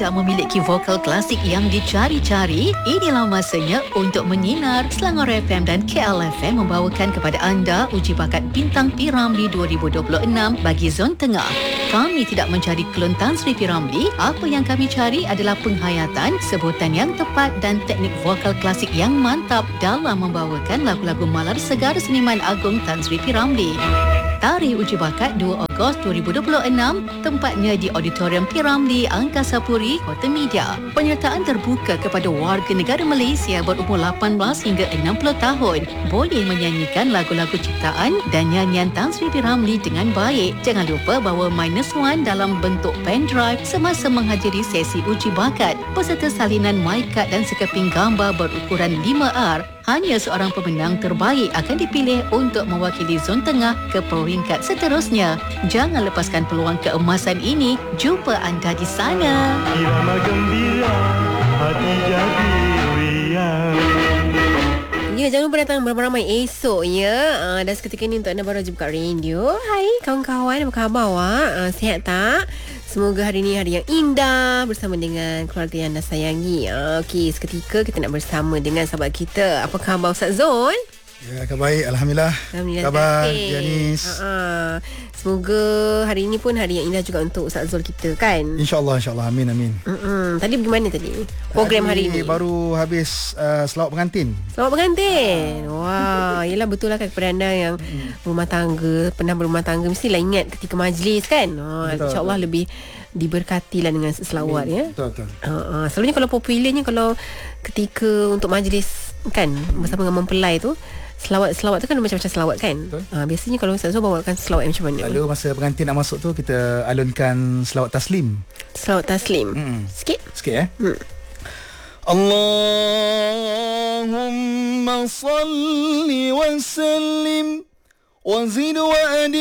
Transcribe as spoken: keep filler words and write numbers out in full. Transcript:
anda memiliki vokal klasik yang dicari-cari? Inilah masanya untuk menyinar. Selangor F M dan K L F M membawakan kepada anda uji bakat Bintang P Ramlee dua ribu dua puluh enam bagi Zon Tengah. Kami tidak mencari klon Tan Sri P Ramlee. Apa yang kami cari adalah penghayatan, sebutan yang tepat dan teknik vokal klasik yang mantap dalam membawakan lagu-lagu malar segar seniman agung Tan Sri P Ramlee. Tarikh uji bakat dua Ogos dua ribu dua puluh enam, tempatnya di Auditorium P Ramlee, Angkasa Puri, Kota Media. Penyertaan terbuka kepada warga negara Malaysia berumur lapan belas hingga enam puluh tahun. Boleh menyanyikan lagu-lagu ciptaan dan nyanyian Tan Sri P Ramlee dengan baik. Jangan lupa bawa minus one dalam bentuk pen drive semasa menghadiri sesi uji bakat, beserta salinan mic card dan sekeping gambar berukuran lima R. Hanya seorang pemenang terbaik akan dipilih untuk mewakili Zon Tengah ke peringkat seterusnya. Jangan lepaskan peluang keemasan ini. Jumpa anda di sana. Irama gembira, hati jadi riang. Ya, jangan lupa datang beramai-ramai esok ya. Uh, dan seketika ini untuk anda baru jumpa radio. Hai kawan-kawan, apa khabar awak? Uh, sihat tak? Semoga hari ini hari yang indah bersama dengan keluarga yang anda sayangi. Uh, Okey, seketika kita nak bersama dengan sahabat kita. Apa khabar Ustaz Zon? Ya, khabar baik. Alhamdulillah. Alhamdulillah. Khabar Janis. Uh-uh. Semoga hari ini pun hari yang indah juga untuk Ustaz Zul kita kan? InsyaAllah, insyaAllah. Amin, amin. Uh-uh. Tadi bagaimana tadi? Program tadi hari ini? Baru habis uh, selawat pengantin. Selamat pengantin. Wah, yelah betul lah kan kepada anda yang berumah tangga, pernah berumah tangga, mestilah ingat ketika majlis kan. Oh, InsyaAllah lebih diberkatilah dengan selawat ya. Betul, betul. Uh, uh, selalunya kalau popularnya kalau ketika untuk majlis kan bersama dengan mempelai tu, selawat-selawat tu kan macam-macam selawat kan. Uh, biasanya kalau Ustaz Zul bawakan selawat yang macam mana? Lalu masa pengantin nak masuk tu kita alunkan selawat taslim. Selawat taslim. Hmm. Sikit. Sikit eh. Hmm. Allahumma salli wa sallim wa zid wa